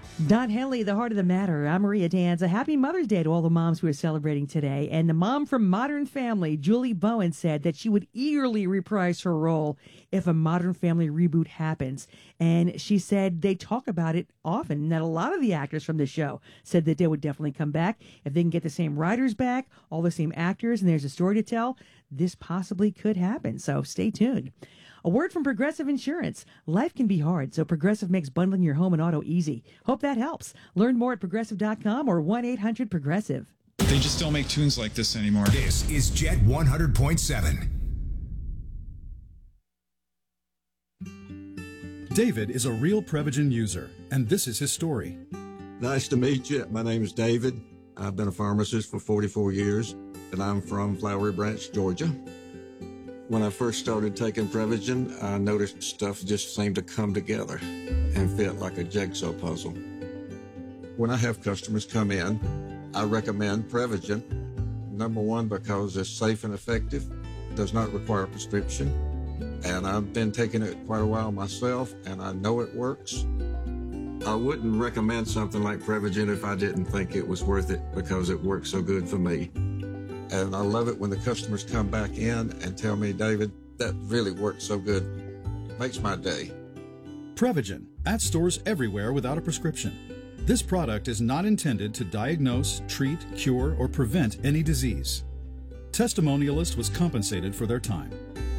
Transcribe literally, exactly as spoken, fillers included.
Don Henley, The Heart of the Matter. I'm Maria Danza. Happy Mother's Day to all the moms who are celebrating today. And the mom from Modern Family, Julie Bowen, said that she would eagerly reprise her role if a Modern Family reboot happens. And she said they talk about it often, and that a lot of the actors from the show said that they would definitely come back. If they can get the same writers back, all the same actors, and there's a story to tell, this possibly could happen. So stay tuned. A word from Progressive Insurance. Life can be hard, so Progressive makes bundling your home and auto easy. Hope that helps. Learn more at progressive dot com or one eight hundred progressive. They just don't make tunes like this anymore. This is Jet one hundred point seven. David is a real Prevagen user, and this is his story. Nice to meet you. My name is David. I've been a pharmacist for forty-four years, and I'm from Flowery Branch, Georgia. When I first started taking Prevagen, I noticed stuff just seemed to come together and fit like a jigsaw puzzle. When I have customers come in, I recommend Prevagen. Number one, because it's safe and effective, does not require a prescription, and I've been taking it quite a while myself, and I know it works. I wouldn't recommend something like Prevagen if I didn't think it was worth it because it works so good for me. And I love it when the customers come back in and tell me, David, that really worked so good. Makes my day. Prevagen, at stores everywhere without a prescription. This product is not intended to diagnose, treat, cure, or prevent any disease. Testimonialist was compensated for their time.